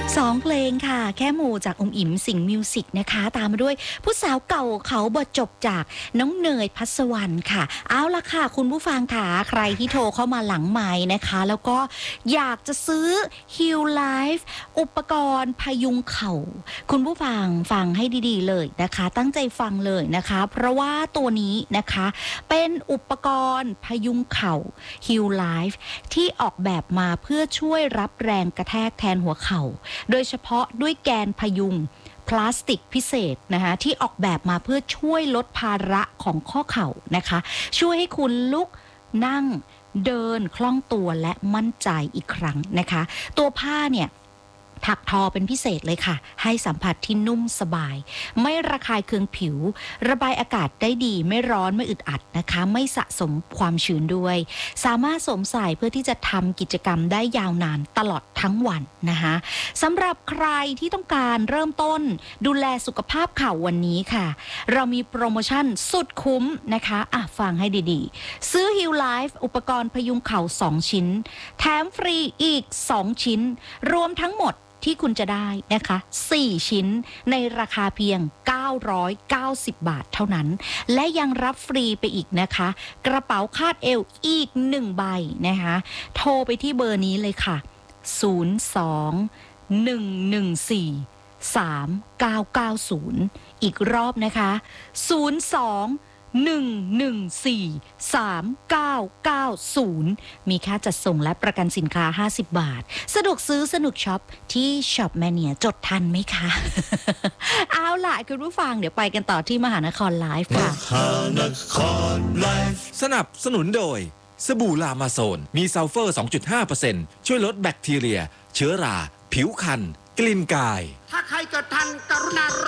2 เพลงค่ะแค่หมู่จากอมอิ่มสิงห์มิวสิกนะคะตามมาด้วยผู้สาวเก่าเขาบทจบจากน้องเนยพัสวรรณค่ะเอาละค่ะคุณผู้ฟังค่ะใครที่โทรเข้ามาหลังไมค์นะคะแล้วก็อยากจะซื้อ Heal Life อุปกรณ์พยุงเข่าคุณผู้ฟังฟังให้ดีๆเลยนะคะตั้งใจฟังเลยนะคะเพราะว่าตัวนี้นะคะเป็นอุปกรณ์พยุงเข่า Heal Life ที่ออกแบบมาเพื่อช่วยรับแรงกระแทกแทนหัวเข่าโดยเฉพาะด้วยแกนพยุงพลาสติกพิเศษนะคะที่ออกแบบมาเพื่อช่วยลดภาระของข้อเข่านะคะช่วยให้คุณลุกนั่งเดินคล่องตัวและมั่นใจอีกครั้งนะคะตัวผ้าเนี่ยถักทอเป็นพิเศษเลยค่ะให้สัมผัสที่นุ่มสบายไม่ระคายเคืองผิวระบายอากาศได้ดีไม่ร้อนไม่อึดอัดนะคะไม่สะสมความชื้นด้วยสามารถสวมใส่เพื่อที่จะทำกิจกรรมได้ยาวนานตลอดทั้งวันนะคะสำหรับใครที่ต้องการเริ่มต้นดูแลสุขภาพเข่าวันนี้ค่ะเรามีโปรโมชั่นสุดคุ้มนะคะฟังให้ดีๆซื้อ Heal Life อุปกรณ์พยุงเข่า2 ชิ้นแถมฟรีอีก2 ชิ้นรวมทั้งหมดที่คุณจะได้นะคะ4 ชิ้นในราคาเพียง990 บาทเท่านั้นและยังรับฟรีไปอีกนะคะกระเป๋าคาดเอวอีก1 ใบนะคะโทรไปที่เบอร์นี้เลยค่ะ02-114-3990อีกรอบนะคะ02-114-3990มีค่าจัดส่งและประกันสินค้า50 บาทสะดวกซื้อสนุกช็อปที่ช็อปแมเนียจดทันไหมคะ เอาล่ะคุณผู้ฟังเดี๋ยวไปกันต่อที่มหานครไลฟ์ค่ะมหานครไลฟ์สนับสนุนโดยสบู่ลามาโซนมีซัลเฟอร์ 2.5% ช่วยลดแบคทีเรียเชื้อราผิวคันกลิ่นกายถ้าใครเกิดทันกรุณาร